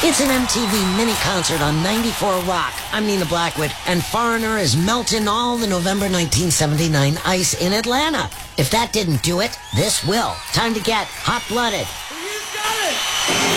It's an MTV mini concert on 94 Rock. I'm Nina Blackwood, and Foreigner is melting all the November 1979 ice in Atlanta. If that didn't do it, this will. Time to get hot-blooded. You got it!